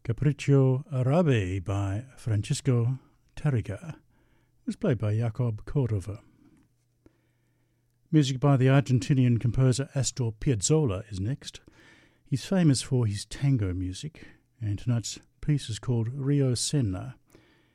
Capriccio Arabe by Francisco Tarrega was played by Jacob Cordova. Music by the Argentinian composer Astor Piazzolla is next. He's famous for his tango music, and tonight's piece is called Rio Sena.